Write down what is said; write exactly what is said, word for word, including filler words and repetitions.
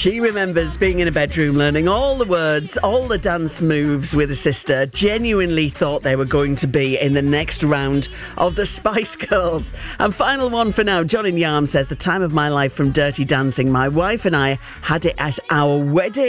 She remembers being in a bedroom, learning all the words, all the dance moves with a sister. Genuinely thought they were going to be in the next round of the Spice Girls. And final one for now. John in Yarm says, the time of my life from Dirty Dancing. My wife and I had it at our wedding.